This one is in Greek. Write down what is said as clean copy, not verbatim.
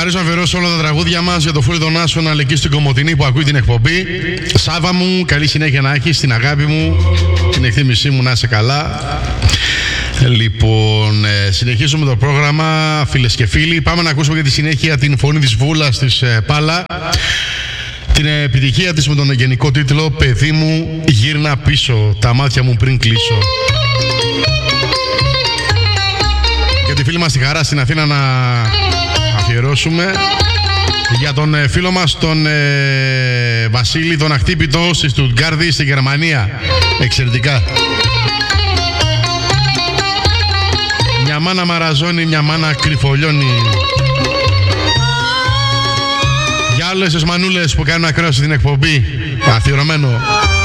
αρέσει να αφιερώσω όλα τα τραγούδια μας για το Fully National εκεί στην Κομοτηνή που ακούει την εκπομπή. Σάβα μου, καλή συνέχεια να έχεις, την αγάπη μου, την εκτίμησή μου, να είσαι καλά. Λοιπόν, συνεχίζουμε το πρόγραμμα, φίλες και φίλοι. Πάμε να ακούσουμε για τη συνέχεια την φωνή της Βούλας της Πάλα. Την επιτυχία της με τον γενικό τίτλο «Παιδί μου, γύρνα πίσω, τα μάτια μου πριν κλείσω». Για τη φίλη μας τη Χαρά στην Αθήνα να αφιερώσουμε. Για τον φίλο μας τον Βασίλη, τον αχτύπητο στη Στουτγκάρδη στη Γερμανία. Εξαιρετικά. Μια μάνα μαραζώνει, μια μάνα κρυφολιώνει. Για όλες τις μανούλες που κάνουν ακρόαση την εκπομπή, αφιερωμένο.